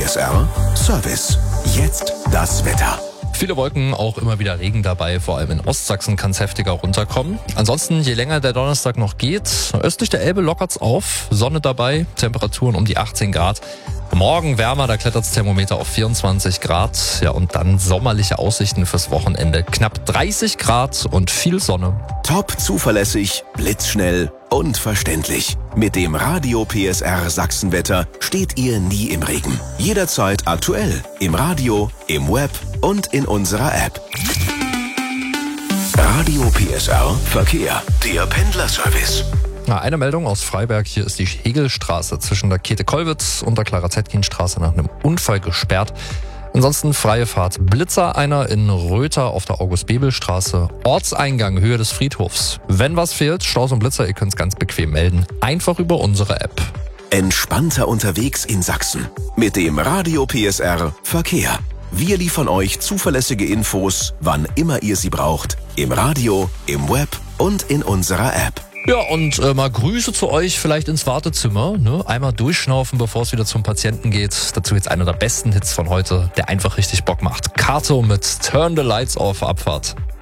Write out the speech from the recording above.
PSR Service. Jetzt das Wetter. Viele Wolken, auch immer wieder Regen dabei. Vor allem in Ostsachsen kann es heftiger runterkommen. Ansonsten, je länger der Donnerstag noch geht, östlich der Elbe lockert's auf. Sonne dabei, Temperaturen um die 18 Grad. Morgen wärmer, da klettert's Thermometer auf 24 Grad. Ja, und dann sommerliche Aussichten fürs Wochenende. Knapp 30 Grad und viel Sonne. Top zuverlässig, blitzschnell und verständlich. Mit dem Radio PSR Sachsenwetter steht ihr nie im Regen. Jederzeit aktuell. Im Radio, im Web und in unserer App. Radio PSR Verkehr. Der Pendlerservice. Eine Meldung aus Freiberg. Hier ist die Hegelstraße zwischen der Käthe-Kollwitz und der Clara-Zetkin-Straße nach einem Unfall gesperrt. Ansonsten freie Fahrt. Blitzer einer in Röther auf der August-Bebel-Straße. Ortseingang Höhe des Friedhofs. Wenn was fehlt, Staus und Blitzer, ihr könnt es ganz bequem melden. Einfach über unsere App. Entspannter unterwegs in Sachsen. Mit dem Radio PSR Verkehr. Wir liefern euch zuverlässige Infos, wann immer ihr sie braucht. Im Radio, im Web und in unserer App. Ja, und mal Grüße zu euch vielleicht ins Wartezimmer. Ne? Einmal durchschnaufen, bevor es wieder zum Patienten geht. Dazu jetzt einer der besten Hits von heute, der einfach richtig Bock macht. Kato mit Turn the Lights Off, Abfahrt.